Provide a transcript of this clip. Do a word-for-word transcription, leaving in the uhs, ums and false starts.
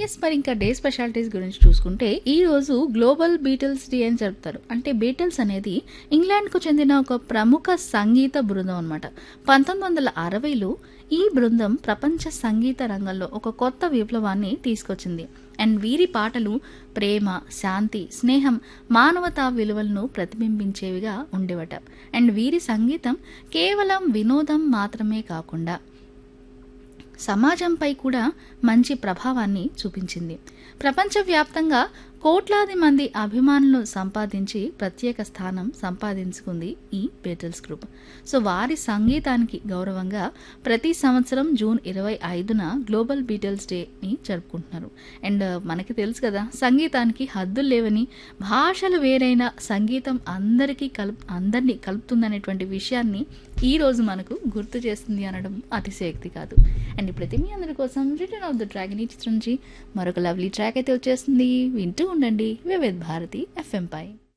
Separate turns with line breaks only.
Yes మరి ఇంకా day specialities గురించి చూసుకుంటే ఈ రోజు గ్లోబల్ బీటిల్స్ డే అని జరుపుతారు. అంటే బీటిల్స్ అనేది ఇంగ్లాండ్కు చెందిన ఒక ప్రముఖ సంగీత బృందం అనమాట. పంతొమ్మిది వందల అరవైలో ఈ బృందం ప్రపంచ సంగీత రంగంలో ఒక కొత్త విప్లవాన్ని తీసుకొచ్చింది. అండ్ వీరి పాటలు ప్రేమ, శాంతి, స్నేహం, మానవతా విలువలను ప్రతిబింబించేవిగా ఉండేవట. అండ్ వీరి సంగీతం కేవలం వినోదం మాత్రమే కాకుండా సమాజంపై కూడా మంచి ప్రభావాన్ని చూపించింది. ప్రపంచవ్యాప్తంగా కోట్లాది మంది అభిమానులను సంపాదించి ప్రత్యేక స్థానం సంపాదించుకుంది ఈ బీటిల్స్ గ్రూప్. సో వారి సంగీతానికి గౌరవంగా ప్రతి సంవత్సరం జూన్ ఇరవై ఐదున గ్లోబల్ బీటిల్స్ డేని జరుపుకుంటున్నారు. అండ్ మనకి తెలుసు కదా, సంగీతానికి హద్దులు లేవని, భాషలు వేరైన సంగీతం అందరికీ కలుపు అందరినీ కలుపుతుందనేటువంటి విషయాన్ని ఈ రోజు మనకు గుర్తు చేస్తుంది అనడం అతిశయోక్తి కాదు. అండ్ ఇప్పుడైతే మీ అందరి కోసం రిటర్న్ ఆఫ్ ద డ్రాగన్ ఈ చిత్రం నుంచి మరొక లవ్లీ ట్రాక్ అయితే వచ్చేస్తుంది. వింటూ ఉండండి వివిధ భారతి ఎఫ్ఎం పై.